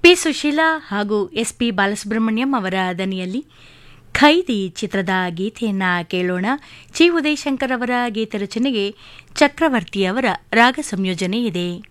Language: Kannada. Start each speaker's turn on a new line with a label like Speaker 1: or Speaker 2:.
Speaker 1: ಪಿ ಸುಶೀಲಾ ಹಾಗೂ ಎಸ್ಪಿ ಬಾಲಸುಬ್ರಹ್ಮಣ್ಯಂ ಅವರ ದನಿಯಲ್ಲಿ ಖೈದಿ ಚಿತ್ರದ ಗೀತೆಯನ್ನ ಕೇಳೋಣ. ಜಿ ಉದಯಶಂಕರ್ ಅವರ ಗೀತೆ ರಚನೆಗೆ ಚಕ್ರವರ್ತಿ ಅವರ ರಾಗ ಸಂಯೋಜನೆ ಇದೆ.